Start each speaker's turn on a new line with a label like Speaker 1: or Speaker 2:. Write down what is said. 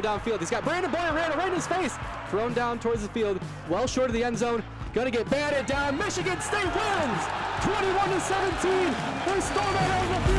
Speaker 1: downfield. He's got Brandon Boyer ran right in his face. Thrown down towards the field, well short of the end zone. Gonna get batted down. Michigan State wins 21-17. They storm out of the field.